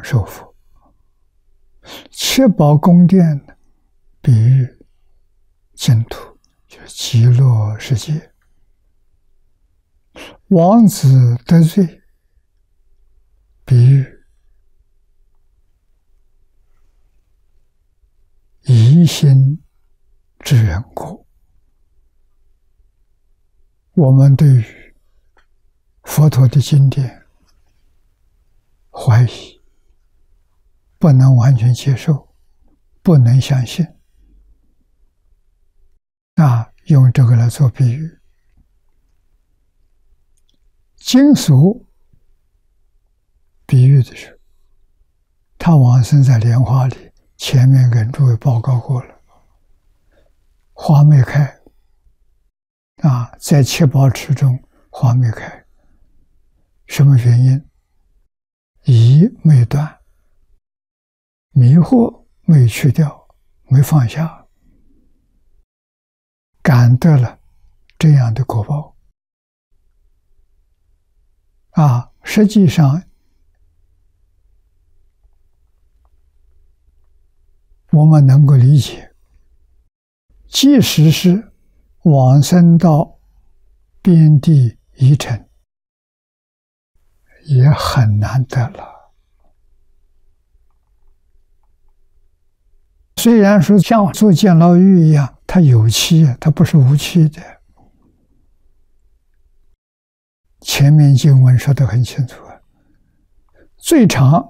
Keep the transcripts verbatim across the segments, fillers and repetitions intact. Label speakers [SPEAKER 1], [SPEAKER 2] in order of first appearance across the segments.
[SPEAKER 1] 受佛。七宝宫殿比喻净土，就是极乐世界。王子得罪，比喻疑心之缘故。我们对于佛陀的经典怀疑，不能完全接受，不能相信。啊，用这个来做比喻。经俗比喻的是，他往生在莲花里，前面跟诸位报告过了，花没开，啊，在七宝池中花没开，什么原因？疑没断，迷惑没去掉，没放下，感得了这样的果报。啊，实际上我们能够理解，即使是往生到边地一尘，也很难得了。虽然说像做监牢狱一样，它有期，它不是无期的。前面经文说得很清楚啊，最长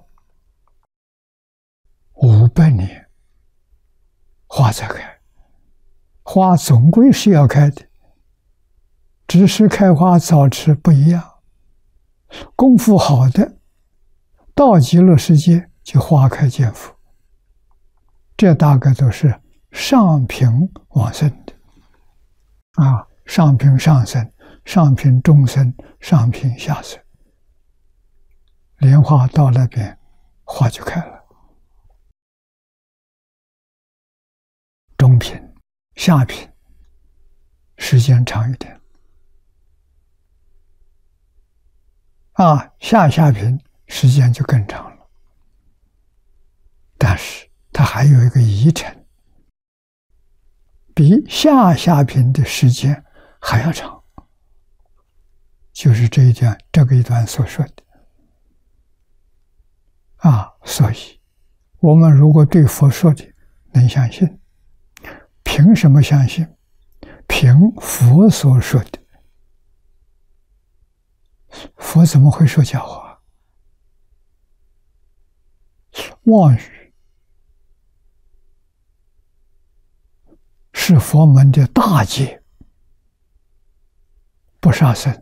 [SPEAKER 1] 五百年，花才开。花总归是要开的，只是开花早迟不一样。功夫好的，到极乐世界就花开见佛，这大概都是上品往生的啊，上品上生，上品中生，上品下生。莲花到那边，花就开了。中品、下品时间长一点，啊，下下品时间就更长了。但是它还有一个疑尘，比下下品的时间还要长，就是这一段这个一段所说的啊。所以我们如果对佛说的能相信，凭什么相信？凭佛所说的。佛怎么会说假话？妄语是佛门的大戒，不杀生，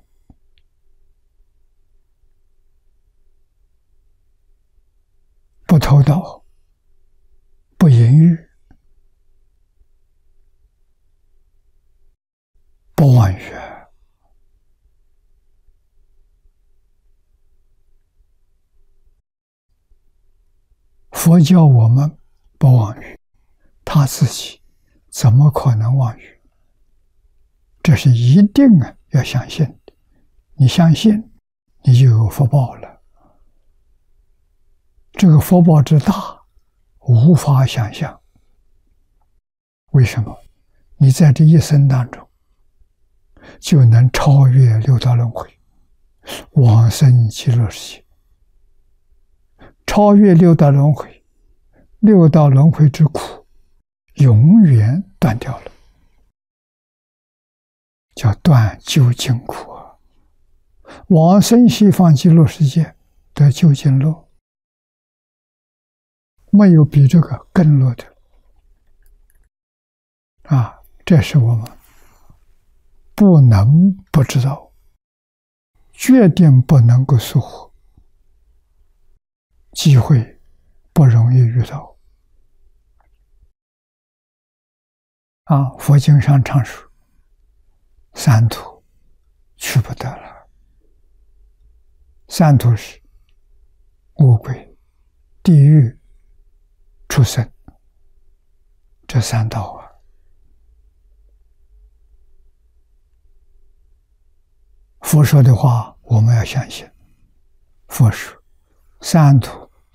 [SPEAKER 1] 不偷盗，不淫欲，不妄语。佛教我们不妄语，他自己怎么可能妄语？这是一定啊要相信的。你相信，你就有福报了。这个福报之大，无法想象。为什么？你在这一生当中，就能超越六道轮回，往生极乐世界。超越六道轮回，六道轮回之苦永远断掉了，叫断究竟苦啊！往生西方极乐世界得究竟乐，没有比这个更乐的啊！这是我们不能不知道，决定不能够疏忽。机会不容易遇到啊！佛经上常说，三途去不得了。三途是恶鬼、地狱、畜生，这三道啊。佛说的话，我们要相信。佛说，三途